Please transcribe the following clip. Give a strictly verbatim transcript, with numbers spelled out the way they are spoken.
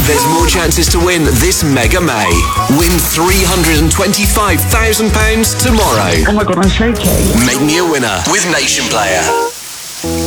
There's more chances to win this Mega May. Win three hundred twenty-five thousand pounds tomorrow. Oh my god, I'm shaking. Make me a winner with Nation Player.